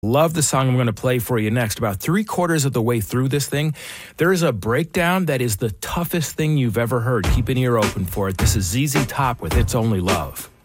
Love the song I'm going to play for you next. About 3/4 of the way through this thing, there is a breakdown that is the toughest thing you've ever heard. Keep an ear open for it. This is ZZ Top with It's Only Love.